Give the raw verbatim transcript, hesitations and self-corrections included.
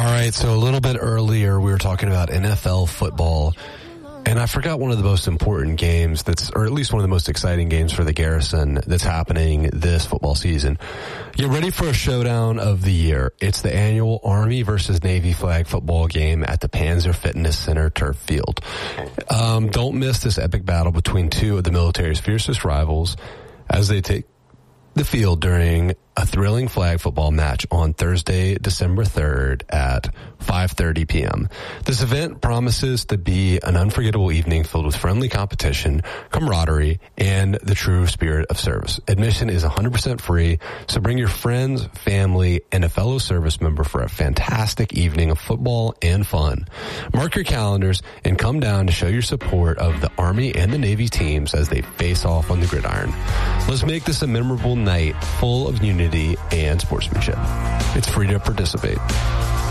All right, so a little bit earlier we were talking about N F L football, and I forgot one of the most important games that's, or at least one of the most exciting games for the Garrison that's happening this football season. Get ready for a showdown of the year. It's the annual Army versus Navy flag football game at the Panzer Fitness Center turf field. Um, don't miss this epic battle between two of the military's fiercest rivals as they take the field during a thrilling flag football match on Thursday, December third at five thirty p.m. This event promises to be an unforgettable evening filled with friendly competition, camaraderie, and the true spirit of service. Admission is one hundred percent free, so bring your friends, family, and a fellow service member for a fantastic evening of football and fun. Mark your calendars and come down to show your support of the Army and the Navy teams as they face off on the gridiron. Let's make this a memorable night full of unity and sportsmanship. It's free to participate.